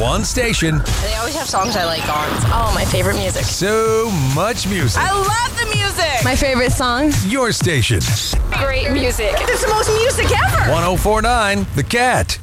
one station. They always have songs I like on. Oh, my favorite music. So much music. I love the music. My favorite song. Your station. Great music. It's the most music ever. 1049 The Cat.